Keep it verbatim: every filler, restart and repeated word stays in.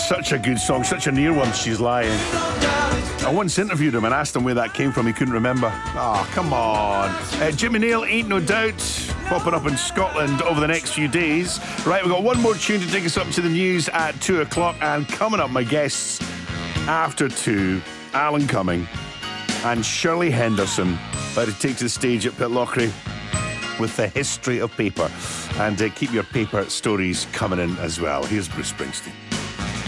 such a good song, such a near one, She's Lying. I once interviewed him and asked him where that came from. He couldn't remember. Oh, come on. Uh, Jimmy Nail, Ain't No Doubt, popping up in Scotland over the next few days. Right, we've got one more tune to take us up to the news at two o'clock. And coming up, my guests after two, Alan Cumming and Shirley Henderson, about to take to the stage at Pitlochry with the history of paper. And uh, keep your paper stories coming in as well. Here's Bruce Springsteen.